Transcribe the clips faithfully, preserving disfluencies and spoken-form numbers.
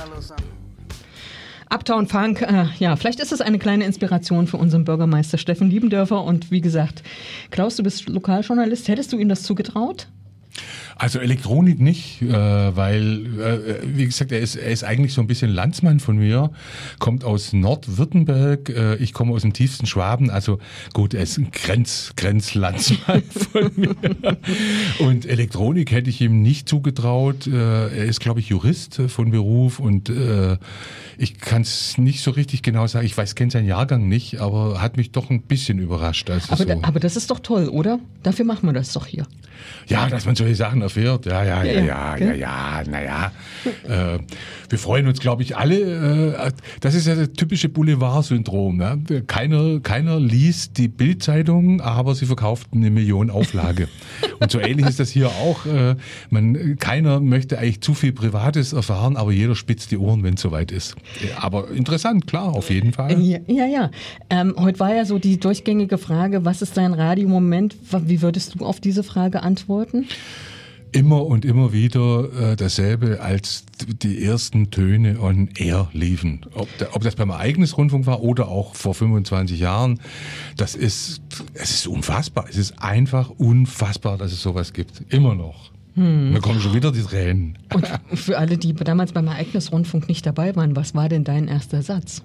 Uptown Funk, äh, ja, vielleicht ist es eine kleine Inspiration für unseren Bürgermeister Steffen Liebendörfer. Und wie gesagt, Klaus, du bist Lokaljournalist. Hättest du ihm das zugetraut? Also Elektronik nicht, äh, weil, äh, wie gesagt, er ist, er ist eigentlich so ein bisschen Landsmann von mir, kommt aus Nordwürttemberg, äh, ich komme aus dem tiefsten Schwaben, also gut, er ist ein Grenz, Grenzlandsmann von mir. Und Elektronik hätte ich ihm nicht zugetraut. Äh, er ist, glaube ich, Jurist von Beruf und äh, ich kann es nicht so richtig genau sagen. Ich weiß, kenne seinen Jahrgang nicht, aber hat mich doch ein bisschen überrascht. Also aber, so. da, aber das ist doch toll, oder? Dafür machen wir das doch hier. Ja, dass man solche Sachen erfährt. Ja, ja, ja, ja, ja, ja, ja, naja. Äh, wir freuen uns, glaube ich, alle. Äh, das ist ja das typische Boulevard-Syndrom. Ne? Keiner, keiner liest die Bild-Zeitung, aber sie verkauft eine Million Auflage. Und so ähnlich ist das hier auch. Äh, man, keiner möchte eigentlich zu viel Privates erfahren, aber jeder spitzt die Ohren, wenn es soweit ist. Aber interessant, klar, auf jeden Fall. Ja, ja. ja. Ähm, heute war ja so die durchgängige Frage, was ist dein Radiomoment? Wie würdest du auf diese Frage antworten? Immer und immer wieder äh, dasselbe, als die ersten Töne on air liefen. Ob, da, ob das beim Ereignisrundfunk war oder auch vor fünfundzwanzig Jahren, das ist, es ist unfassbar. Es ist einfach unfassbar, dass es sowas gibt. Immer noch. Hm. Da kommen schon wieder die Tränen. Und für alle, die damals beim Ereignisrundfunk nicht dabei waren, was war denn dein erster Satz?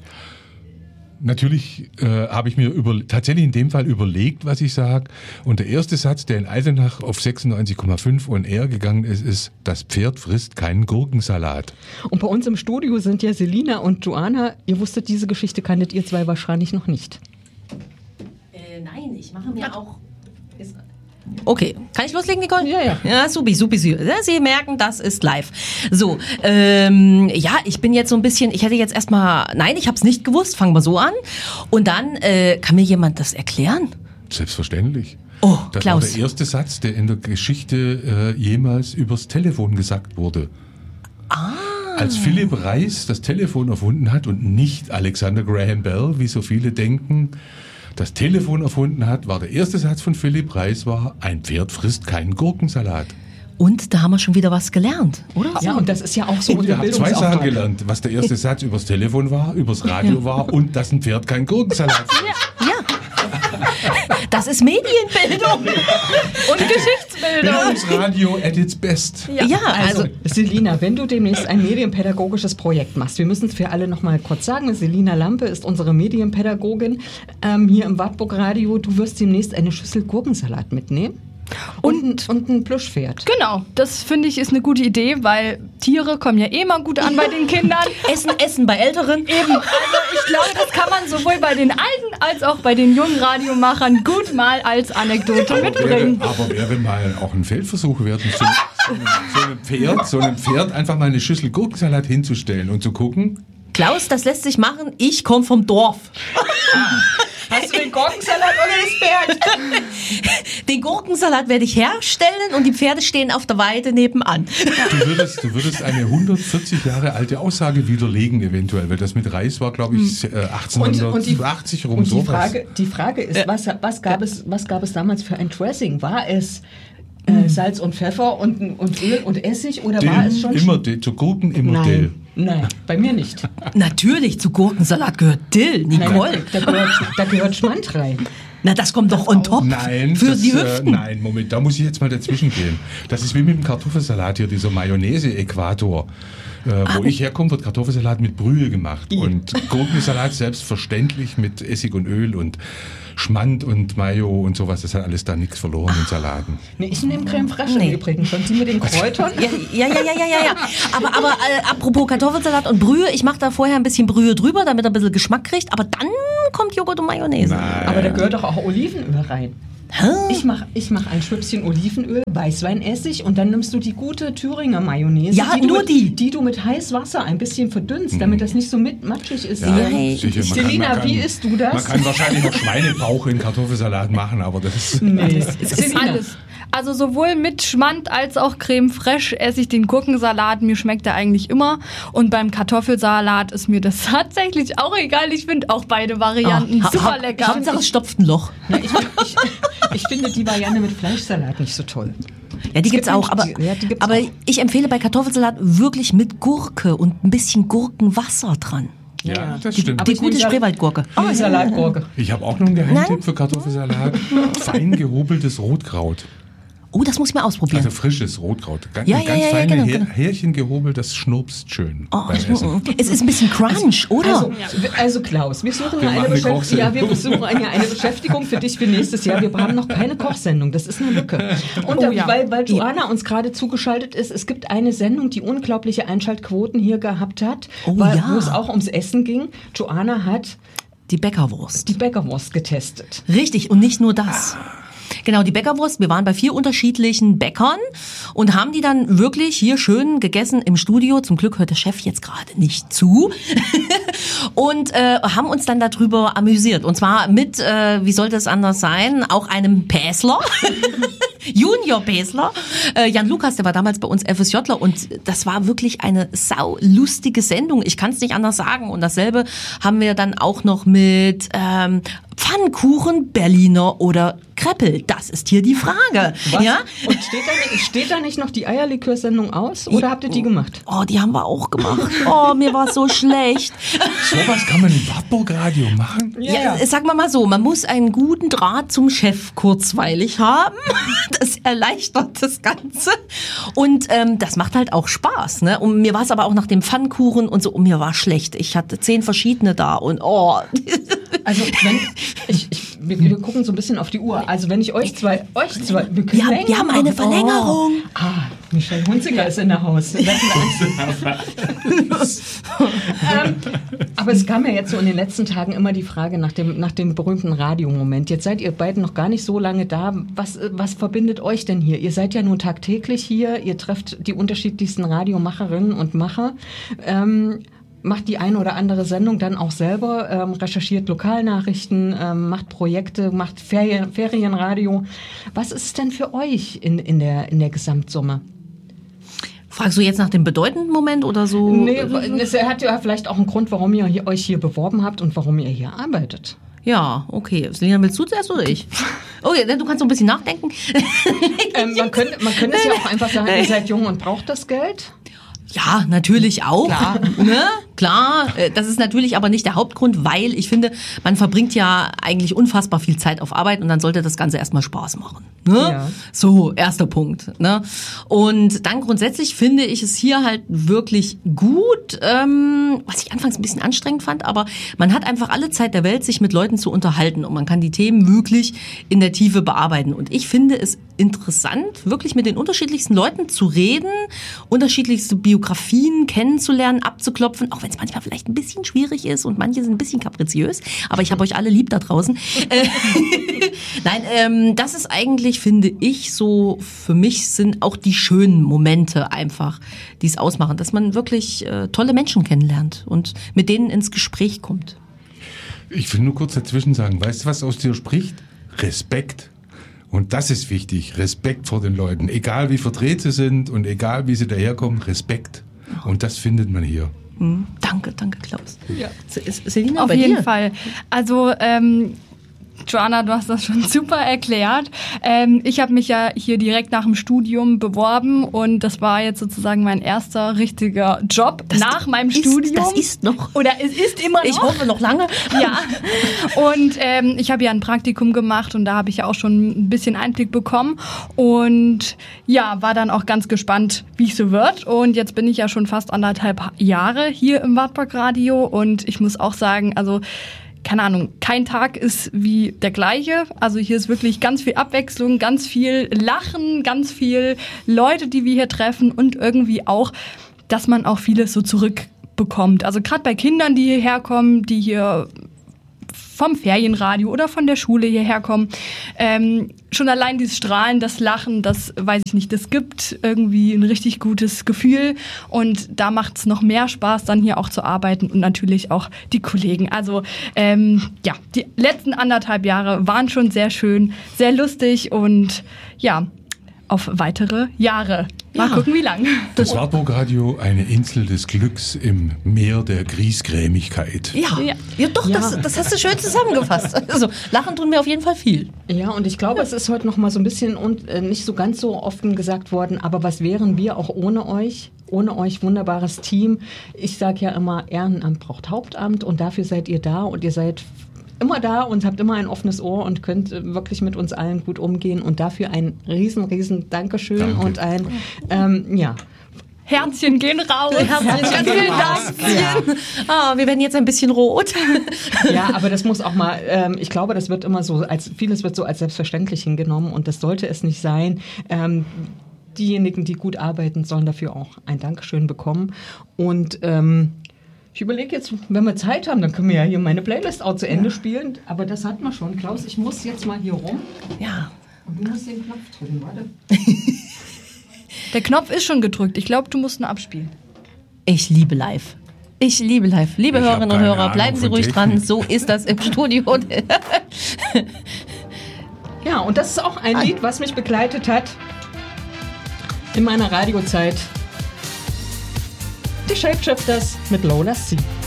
Natürlich äh, habe ich mir über, tatsächlich in dem Fall überlegt, was ich sage. Und der erste Satz, der in Eisenach auf sechsundneunzig Komma fünf on air gegangen ist, ist: Das Pferd frisst keinen Gurkensalat. Und bei uns im Studio sind ja Selina und Joanna. Ihr wusstet, diese Geschichte kanntet ihr zwei wahrscheinlich noch nicht. Äh, nein, ich mache mir auch... Ist Okay, kann ich loslegen, Nicole? Ja, ja. Ja, supi, supi, supi. Sie merken, das ist live. So, ähm, ja, ich bin jetzt so ein bisschen, ich hätte jetzt erstmal, nein, ich habe es nicht gewusst, fangen wir so an. Und dann, äh, kann mir jemand das erklären? Selbstverständlich. Oh, das Klaus. war der erste Satz, der in der Geschichte äh, jemals übers Telefon gesagt wurde. Ah. Als Philipp Reis das Telefon erfunden hat und nicht Alexander Graham Bell, wie so viele denken, das Telefon erfunden hat, war der erste Satz von Philipp Reis war: Ein Pferd frisst keinen Gurkensalat. Und da haben wir schon wieder was gelernt, oder? Ja, und das ist ja auch so und unser ihr habt zwei Sachen gelernt, was der erste Satz übers Telefon war, übers Radio ja. war und dass ein Pferd keinen Gurkensalat frisst. Ja. ja. Das ist Medienbildung und Geschichtsbildung. Bildungsradio at its best. Ja, ja also, also Selina, wenn du demnächst ein medienpädagogisches Projekt machst, wir müssen es für alle noch mal kurz sagen, Selina Lampe ist unsere Medienpädagogin ähm, hier im Wartburg Radio. Du wirst demnächst eine Schüssel Gurkensalat mitnehmen. Und, und ein Plüschpferd. Genau, das finde ich ist eine gute Idee, weil Tiere kommen ja eh mal gut an bei den Kindern. Essen, Essen bei Älteren. Eben, also ich glaube, das kann man sowohl bei den Alten als auch bei den jungen Radiomachern gut mal als Anekdote aber mitbringen. Wäre, aber wäre mal auch ein Feldversuch werden, so, so, so, einem Pferd, so einem Pferd einfach mal eine Schüssel Gurkensalat hinzustellen und zu gucken. Klaus, das lässt sich machen. Ich komme vom Dorf. Hast du den Gurkensalat oder das Pferd? Den Gurkensalat werde ich herstellen und die Pferde stehen auf der Weide nebenan. Du würdest, du würdest eine hundertvierzig Jahre alte Aussage widerlegen eventuell, weil das mit Reis war, glaube ich, achtzehnhundertachtzig rum. Und sowas. Die Frage, die Frage ist, ja. was, was, gab es, was gab es damals für ein Dressing? War es äh, Salz und Pfeffer und, und Öl und Essig oder Dill, war es schon... Immer Dill, zu Gurken immer Nein. Dill. Nein, bei mir nicht. Natürlich, zu Gurkensalat gehört Dill, Nicole. Nein, da, gehört, da gehört Schmand rein. Na, das kommt doch on top. Nein, für das, die Hüften. Äh, nein, Moment, da muss ich jetzt mal dazwischen gehen. Das ist wie mit dem Kartoffelsalat hier, dieser Mayonnaise-Äquator. Äh, wo ah. ich herkomme, wird Kartoffelsalat mit Brühe gemacht. Ja. Und Gurkensalat selbstverständlich mit Essig und Öl und Schmand und Mayo und sowas. Das hat alles da nichts verloren in Salaten. Nee, ich nehme Creme Fraiche nee. im Übrigen schon. Sie mit den Kräutern. Ja, ja, ja, ja, ja, ja. Aber, aber äh, apropos Kartoffelsalat und Brühe, ich mache da vorher ein bisschen Brühe drüber, damit er ein bisschen Geschmack kriegt. Aber dann kommt Joghurt und Mayonnaise. Nein. Aber da gehört doch auch Olivenöl rein. Ich mache ich mach ein Schwipschen Olivenöl, Weißweinessig und dann nimmst du die gute Thüringer Mayonnaise, ja, die, nur du, die. die du mit heißem Wasser ein bisschen verdünnst, damit das nicht so mit matschig ist. Ja, ja, sicher. Selina, wie isst du das? Man kann wahrscheinlich noch Schweinebauch in Kartoffelsalat machen, aber das ist... Nee, es ist alles. Also sowohl mit Schmand als auch Creme Fraiche esse ich den Gurkensalat. Mir schmeckt er eigentlich immer. Und beim Kartoffelsalat ist mir das tatsächlich auch egal. Ich finde auch beide Varianten oh, super ha, lecker. Hauptsache es stopft ein Loch. Na, ich, ich, ich finde die Variante mit Fleischsalat nicht so toll. Ja, die Es gibt's gibt auch, aber, die- ja, die gibt's aber auch. ich empfehle bei Kartoffelsalat wirklich mit Gurke und ein bisschen Gurkenwasser dran. Ja, das Die, stimmt. die ich gute nehme Sal- Spreewaldgurke. Die Salatgurke. Ich habe auch noch einen Geheimtipp für Kartoffelsalat. Fein gehobeltes Rotkraut. Oh, das muss ich mal ausprobieren. Also frisches Rotkraut. Ganz, Ja, ganz ja, ja, ja, feine genau, Här- genau. Härchen gehobelt, das schnurpst schön Oh, beim Essen. es ist ein bisschen Crunch, oder? Also, also Klaus, wir suchen Wir eine, machen eine Beschäft- Kochsendung. ja, wir besuchen eine, eine Beschäftigung für dich für nächstes Jahr. Wir haben noch keine Kochsendung, das ist eine Lücke. Und Oh äh, ja. weil, weil Joanna uns gerade zugeschaltet ist, es gibt eine Sendung, die unglaubliche Einschaltquoten hier gehabt hat, Oh weil, ja. wo es auch ums Essen ging. Joanna hat Die Bäckerwurst. die Bäckerwurst getestet. Richtig, und nicht nur das. Genau, die Bäckerwurst. Wir waren bei vier unterschiedlichen Bäckern und haben die dann wirklich hier schön gegessen im Studio. Zum Glück hört der Chef jetzt gerade nicht zu. Und äh, haben uns dann darüber amüsiert. Und zwar mit, äh, wie sollte es anders sein, auch einem Päsler. Junior-Päsler. Äh, Jan Lukas, der war damals bei uns FSJler und das war wirklich eine saulustige Sendung. Ich kann es nicht anders sagen. Und dasselbe haben wir dann auch noch mit ähm, Pfannkuchen, Berliner oder Kreppel. Das ist hier die Frage. Was? Ja? Und steht da, nicht, steht da nicht noch die Eierlikör-Sendung aus? Oder habt ihr die gemacht? Oh, die haben wir auch gemacht. Oh, mir war so schlecht. Sowas kann man im Wartburg-Radio machen? Ja, sagen wir mal so, man muss einen guten Draht zum Chef kurzweilig haben. Das erleichtert das Ganze. Und ähm, das macht halt auch Spaß. Ne? Und mir war es aber auch nach dem Pfannkuchen und so, und mir war schlecht. Ich hatte zehn verschiedene da und oh. Also wenn ich, ich wir, wir gucken so ein bisschen auf die Uhr. Also wenn ich euch zwei, euch zwei, wir, können Wir haben- länger wir haben eine machen. Verlängerung. Oh. Ah, Michelle Hunziker ist in der Haus. ähm, aber es kam ja jetzt so in den letzten Tagen immer die Frage nach dem, nach dem berühmten Radiomoment. Jetzt seid ihr beiden noch gar nicht so lange da. Was, was verbindet euch denn hier? Ihr seid ja nun tagtäglich hier. Ihr trefft die unterschiedlichsten Radiomacherinnen und Macher. Ähm, macht die eine oder andere Sendung dann auch selber, ähm, recherchiert Lokalnachrichten, ähm, macht Projekte, macht Ferien, Ferienradio. Was ist es denn für euch in, in, der, in der Gesamtsumme? Fragst du jetzt nach dem bedeutenden Moment oder so? Nee, es hat ja vielleicht auch einen Grund, warum ihr hier, euch hier beworben habt und warum ihr hier arbeitet. Ja, okay. Selina, willst du zuerst oder ich? Okay, du kannst noch ein bisschen nachdenken. Ähm, man könnte, man könnte es ja auch einfach sagen, ihr seid jung und braucht das Geld. Ja, natürlich auch. Klar. Ne? Klar, äh, das ist natürlich aber nicht der Hauptgrund, weil ich finde, man verbringt ja eigentlich unfassbar viel Zeit auf Arbeit und dann sollte das Ganze erstmal Spaß machen. Ne? Ja. So, erster Punkt. Ne? Und dann grundsätzlich finde ich es hier halt wirklich gut, ähm, was ich anfangs ein bisschen anstrengend fand, aber man hat einfach alle Zeit der Welt, sich mit Leuten zu unterhalten und man kann die Themen wirklich in der Tiefe bearbeiten. Und ich finde es interessant, wirklich mit den unterschiedlichsten Leuten zu reden, unterschiedlichste Biografien kennenzulernen, abzuklopfen, auch wenn es manchmal vielleicht ein bisschen schwierig ist und manche sind ein bisschen kapriziös, aber ich habe euch alle lieb da draußen. Äh, Nein, ähm, das ist eigentlich, finde ich, so, für mich sind auch die schönen Momente einfach, die es ausmachen, dass man wirklich äh, tolle Menschen kennenlernt und mit denen ins Gespräch kommt. Ich will nur kurz dazwischen sagen, weißt du, was aus dir spricht? Respekt. Und das ist wichtig, Respekt vor den Leuten. Egal wie verdreht sie sind und egal wie sie daherkommen, Respekt. Und das findet man hier. Mhm. Danke, danke, Klaus. Ja. S- Selina, Auf bei jeden dir? Fall. Also, ähm, Joanna, du hast das schon super erklärt. Ähm, ich habe mich ja hier direkt nach dem Studium beworben und das war jetzt sozusagen mein erster richtiger Job Das nach meinem ist, Studium. Das ist noch. Oder es ist immer noch. Ich hoffe noch lange. Ja, und ähm, ich habe ja ein Praktikum gemacht und da habe ich ja auch schon ein bisschen Einblick bekommen und ja, war dann auch ganz gespannt, wie es so wird. Und jetzt bin ich ja schon fast anderthalb Jahre hier im Wartburg-Radio und ich muss auch sagen, also keine Ahnung, kein Tag ist wie der gleiche. Also hier ist wirklich ganz viel Abwechslung, ganz viel Lachen, ganz viel Leute, die wir hier treffen und irgendwie auch, dass man auch vieles so zurückbekommt. Also gerade bei Kindern, die hierher kommen, die hier vom Ferienradio oder von der Schule hierher kommen, ähm, schon allein dieses Strahlen, das Lachen, das weiß ich nicht, das gibt irgendwie ein richtig gutes Gefühl und da macht es noch mehr Spaß, dann hier auch zu arbeiten und natürlich auch die Kollegen. Also ähm, ja, die letzten anderthalb Jahre waren schon sehr schön, sehr lustig und ja, auf weitere Jahre. Mal Ja. gucken, wie lang. Das Wartburg-Radio, eine Insel des Glücks im Meer der Griesgrämigkeit. Ja, ja. Ja. doch, Ja. Das, das hast du schön zusammengefasst. Also, lachen tun wir auf jeden Fall viel. Ja, und ich glaube, es ist heute noch mal so ein bisschen und äh, nicht so ganz so offen gesagt worden, aber was wären wir auch ohne euch? Ohne euch wunderbares Team. Ich sage ja immer, Ehrenamt braucht Hauptamt und dafür seid ihr da und ihr seid immer da und habt immer ein offenes Ohr und könnt äh, wirklich mit uns allen gut umgehen und dafür ein riesen, riesen Dankeschön Danke. und ein, ähm, ja, Herzchen gehen raus. Herzlichen Ganz vielen Dank. Dank. Ah, wir werden jetzt ein bisschen rot. Ja, aber das muss auch mal, ähm, ich glaube, das wird immer so, als vieles wird so als selbstverständlich hingenommen und das sollte es nicht sein. Ähm, diejenigen, die gut arbeiten, sollen dafür auch ein Dankeschön bekommen. Und ähm, ich überlege jetzt, wenn wir Zeit haben, dann können wir ja hier meine Playlist auch zu Ende spielen. Aber das hatten wir schon. Klaus, ich muss jetzt mal hier rum Ja. und du musst den Knopf drücken, warte. Der Knopf ist schon gedrückt. Ich glaube, du musst nur abspielen. Ich liebe live. Ich liebe live. Liebe Ich hab Hörerinnen und keine Hörer, Ahnung bleiben Sie von ruhig Technik. dran. So ist das im Studio. Ja, und das ist auch ein Lied, was mich begleitet hat in meiner Radiozeit. Die Shapeshifters mit Lola C.